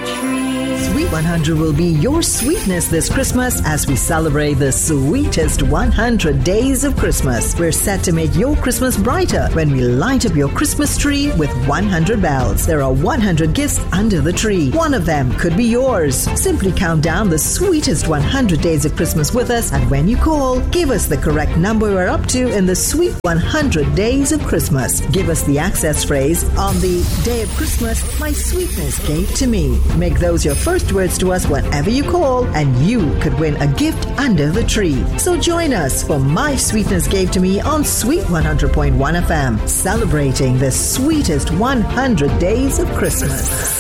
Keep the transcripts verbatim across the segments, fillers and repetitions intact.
Sweet one hundred will be your sweetness this Christmas as we celebrate the sweetest one hundred days of Christmas. We're set to make your Christmas brighter when we light up your Christmas tree with one hundred bells. There are one hundred gifts under the tree. One of them could be yours. Simply count down the sweetest one hundred days of Christmas with us, and when you call, give us the correct number we're up to in the sweet one hundred days of Christmas. Give us the access phrase, "On the day of Christmas, my sweetness gave to me." Make those your first words to us whenever you call, and you could win a gift under the tree. So join us for My Sweetness Gave to Me on Sweet one hundred point one F M, celebrating the sweetest one hundred days of Christmas.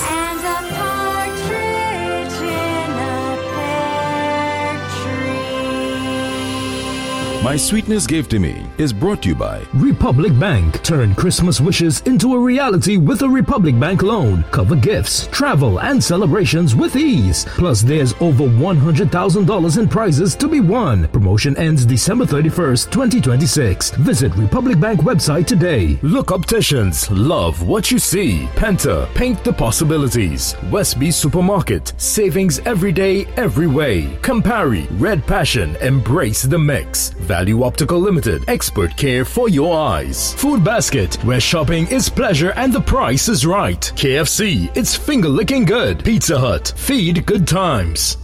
My Sweetness Gave to Me is brought to you by Republic Bank. Turn Christmas wishes into a reality with a Republic Bank loan. Cover gifts, travel, and celebrations with ease. Plus, there's over one hundred thousand dollars in prizes to be won. Promotion ends December thirty-first, twenty twenty-six. Visit Republic Bank website today. Look Opticians. Love what you see. Penta. Paint the possibilities. Westby Supermarket. Savings every day, every way. Campari. Red Passion. Embrace the mix. Value Optical Limited, expert care for your eyes. Food Basket, where shopping is pleasure and the price is right. K F C, it's finger licking good. Pizza Hut, feed good times.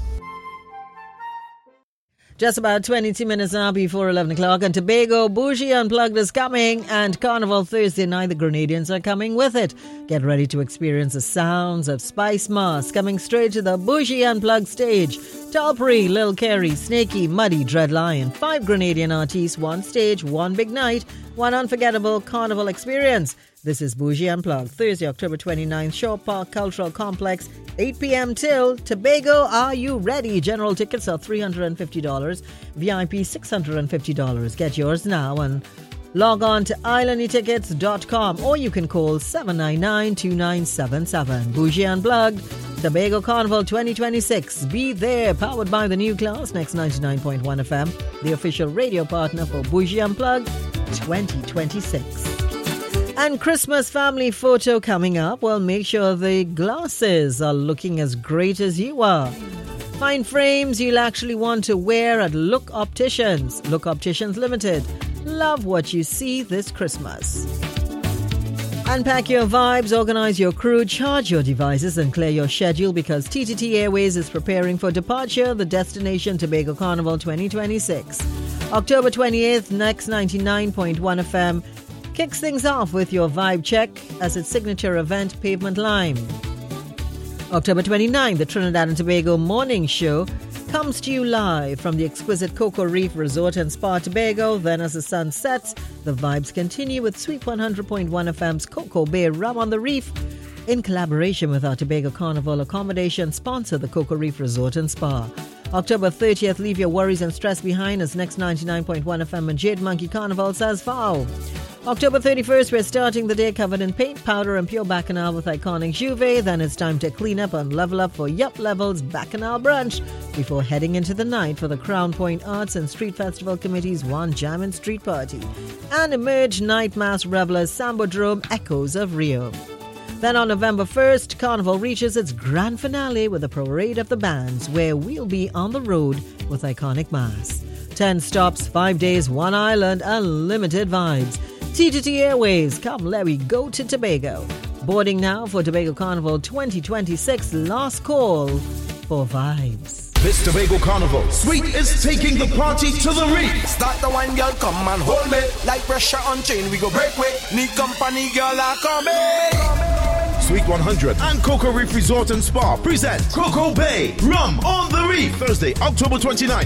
Just about twenty-two minutes now before eleven o'clock, and Tobago Bougie Unplugged is coming, and Carnival Thursday night, the Grenadians are coming with it. Get ready to experience the sounds of Spice Moss coming straight to the Bougie Unplugged stage. Talpri, Lil Kerry, Snakey, Muddy, Dread Lion, five Grenadian artists, one stage, one big night, one unforgettable carnival experience. This is Bougie Unplugged, Thursday, October twenty-ninth, Shaw Park Cultural Complex, eight p.m. till. Tobago, are you ready? General tickets are three hundred fifty dollars, V I P six hundred fifty dollars. Get yours now and log on to island e tickets dot com, or you can call seven nine nine, two nine seven seven. Bougie Unplugged, Tobago Carnival twenty twenty-six. Be there, powered by the new class, Next ninety-nine point one F M, the official radio partner for Bougie Unplugged twenty twenty-six. And Christmas family photo coming up. Well, make sure the glasses are looking as great as you are. Find frames you'll actually want to wear at Look Opticians. Look Opticians Limited. Love what you see this Christmas. Unpack your vibes, organize your crew, charge your devices, and clear your schedule, because T T T Airways is preparing for departure, the destination Tobago Carnival twenty twenty-six. October twenty-eighth, Next ninety-nine point one F M kicks things off with your vibe check as its signature event, Pavement Lime. October twenty-ninth, the Trinidad and Tobago Morning Show comes to you live from the exquisite Cocoa Reef Resort and Spa Tobago. Then as the sun sets, the vibes continue with Sweet one hundred point one F M's Cocoa Bay Rum on the Reef, in collaboration with our Tobago Carnival accommodation sponsor, the Cocoa Reef Resort and Spa. October thirtieth, leave your worries and stress behind as Next ninety-nine point one F M and Jade Monkey Carnival says foul. October thirty-first, we're starting the day covered in paint, powder and pure Bacchanal with iconic Juve. Then it's time to clean up and level up for Yup Levels Bacchanal Brunch before heading into the night for the Crown Point Arts and Street Festival Committee's One Jam and Street Party. And Emerge Night Mass Revelers Sambodrome Echoes of Rio. Then on November first, Carnival reaches its grand finale with a parade of the bands, where we'll be on the road with iconic mass. Ten stops, five days, one island, unlimited vibes. T T T Airways, come let me go to Tobago. Boarding now for Tobago Carnival twenty twenty-six. Last call for vibes. This Tobago Carnival, Sweet is taking the party to the reef. Start the wine, girl, come and hold me. Like pressure on chain, we go break with. Need company, girl, I come in. Sweet one hundred and Cocoa Reef Resort and Spa present Cocoa Bay Rum on the Reef, Thursday, October twenty-ninth.